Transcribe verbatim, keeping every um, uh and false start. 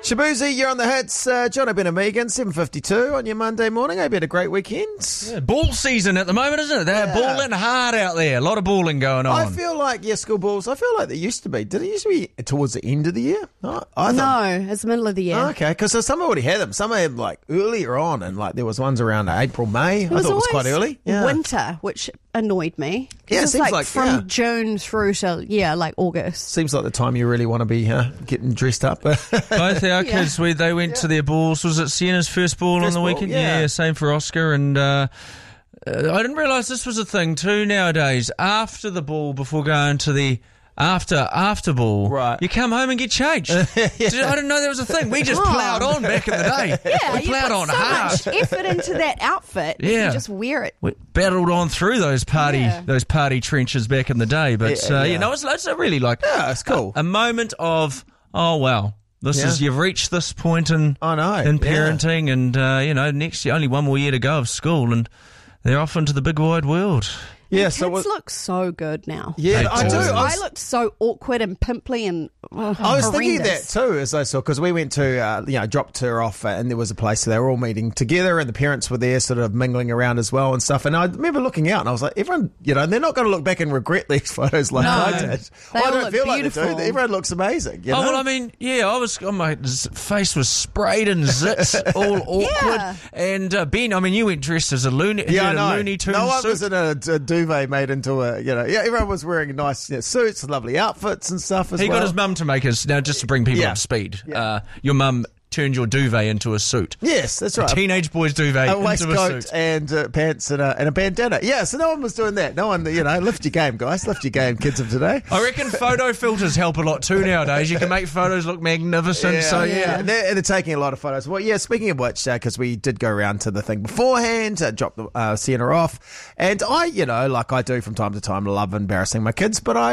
Shabuzi, you're on the hits. Uh, John O'Ben and Megan, seven fifty-two on your Monday morning. Hope you had a great weekend. Yeah, ball season at the moment, isn't it? They're Yeah. balling hard out there. A lot of balling going on. I feel like, yeah, school balls, I feel like they used to be. Did it used to be towards the end of the year? No, I thought, No, it's the middle of the year. Oh, okay, because some already had them. Some had them like earlier on, and like there was ones around April, May. It I was thought it was quite always early. Yeah. winter, which annoyed me. Yeah, it it's seems like, like- from yeah. June through to yeah, like August. Seems like the time you really want to be uh, getting dressed up. Both our Yeah. kids, we, they went to their balls. Was it Sienna's first ball First on the ball, weekend? yeah. Same for Oscar. And uh, uh, I didn't realise this was a thing too nowadays. After the ball, before going to the after after ball, Right. you come home and get changed. I didn't know there was a thing. We just Oh. ploughed on back in the day. Yeah, we you ploughed put on so hard. much effort into that outfit. Yeah. You just wear it. We battled on through those party Yeah. those party trenches back in the day. But Yeah, uh, yeah. you know, it's, it's a really like Yeah, it's cool. a, a moment of oh wow. This Yeah. is you've reached this point in I know, in yeah. parenting, and uh, you know next year only one more year to go of school, and they're off into the big wide world. Yeah, Kids so what, look so good now. yeah, They I do. do. I I was, looked so awkward and pimply and uh, I was thinking that horrendous. too as I saw, because we went to, uh, you know, dropped her off uh, and there was a place, so they were all meeting together and the parents were there sort of mingling around as well and stuff. And I remember looking out and I was like, everyone, you know, they're not going to look back and regret these photos like No. I did. They I all don't look feel beautiful. like they do. Everyone looks amazing. You Oh know? well, I mean, yeah, I was. Oh, my z- face was sprayed in zits, all awkward. Yeah. And uh, Ben, I mean, you went dressed as a loony, you Yeah, I had a know. Looney Tunes No one suit. was in a, a duvet made into a, you know, yeah, everyone was wearing nice you know, suits, lovely outfits and stuff as He well. got his mum to make us now, just to bring people Yeah. up to speed. Uh, your mum turned your duvet into a suit. Yes, that's right. Teenage boy's duvet a into a waistcoat suit. and uh, pants and a, and a bandana. Yeah, so no one was doing that. No one, you know, lift your game, guys. Lift your game, kids of today. I reckon photo filters help a lot too nowadays. You can make photos look magnificent. so yeah. And they're, and they're taking a lot of photos. Well, yeah, speaking of which, because we did go around to the thing beforehand, uh, drop the uh, Sienna off. And I, you know, like I do from time to time, love embarrassing my kids, but I